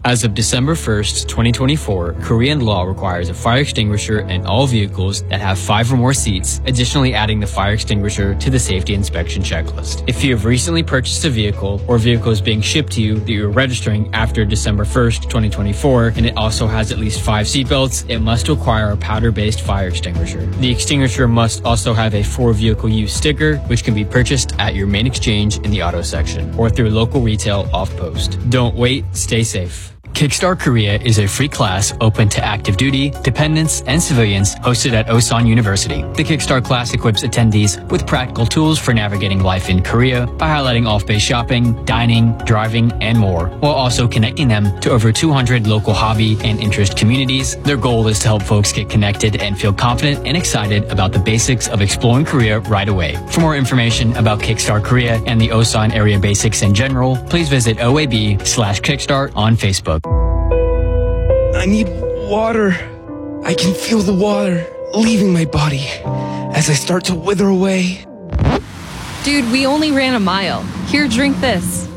As of December 1st, 2024, Korean law requires a fire extinguisher in all vehicles that have 5 or more seats, additionally adding the fire extinguisher to the safety inspection checklist. If you have recently purchased a vehicle or vehicle is being shipped to you that you're registering after December 1st, 2024, and it also has at least 5 seatbelts, it must require a powder-based fire extinguisher. The extinguisher must also have a for vehicle use sticker, which can be purchased at your main exchange in the auto section or through local retail off-post. Don't wait, stay safe. Kickstart Korea is a free class open to active duty, dependents, and civilians hosted at Osan University. The Kickstart class equips attendees with practical tools for navigating life in Korea by highlighting off-base shopping, dining, driving, and more, while also connecting them to over 200 local hobby and interest communities. Their goal is to help folks get connected and feel confident and excited about the basics of exploring Korea right away. For more information about Kickstart Korea and the Osan area basics in general, please visit OAB/Kickstart on Facebook. I need water. I can feel the water leaving my body as I start to wither away. Dude, we only ran a mile. Here, drink this.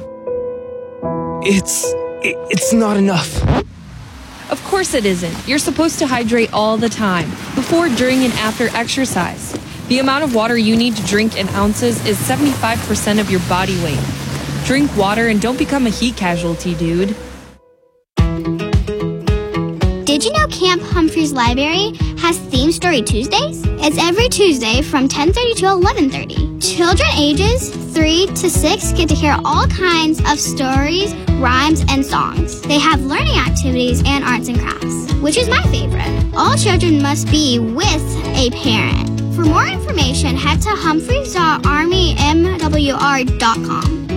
It's not enough. Of course it isn't. You're supposed to hydrate all the time, before, during, and after exercise. The amount of water you need to drink in ounces is 75% of your body weight. Drink water and don't become a heat casualty, dude. Did you know Camp Humphreys Library has Theme Story Tuesdays? It's every Tuesday from 10:30 to 11:30. Children ages 3 to 6 get to hear all kinds of stories, rhymes, and songs. They have learning activities and arts and crafts, which is my favorite. All children must be with a parent. For more information, head to humphreys.armymwr.com.